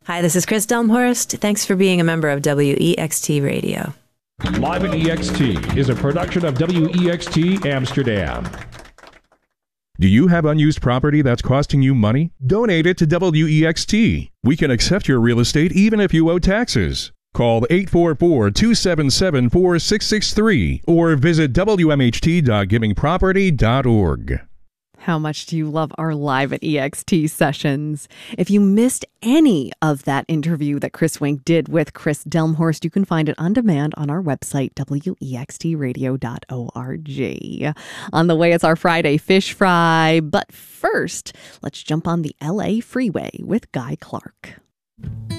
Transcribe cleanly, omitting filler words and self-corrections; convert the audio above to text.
Hi, this is Chris Delmhorst. Thanks for being a member of WEXT Radio. Live at EXT is a production of WEXT Amsterdam. Do you have unused property that's costing you money? Donate it to WEXT. We can accept your real estate even if you owe taxes. Call 844-277-4663 or visit wmht.givingproperty.org. How much do you love our Live at EXT sessions? If you missed any of that interview that Chris Wink did with Chris Delmhorst, you can find it on demand on our website, wextradio.org. On the way, it's our Friday Fish Fry. But first, let's jump on the LA freeway with Guy Clark.